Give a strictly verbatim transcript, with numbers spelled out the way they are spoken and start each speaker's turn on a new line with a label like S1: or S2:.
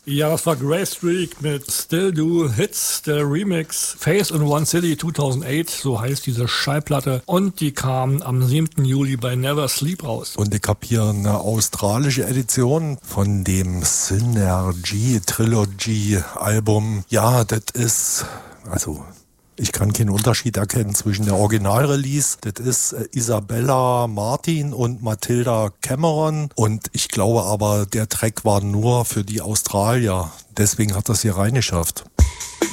S1: Ja, das war Grey Streak mit Still Do Hits, der Remix Face in One City zweitausendacht, so heißt diese Schallplatte. Und die kam am siebten Juli bei Never Sleep raus.
S2: Und ich habe hier eine australische Edition von dem Synergy Trilogy Album. Ja, das ist, also... Ich kann keinen Unterschied erkennen zwischen der Originalrelease. Das ist Isabella Martin und Matilda Cameron. Und ich glaube aber, der Track war nur für die Australier. Deswegen hat das hier reingeschafft.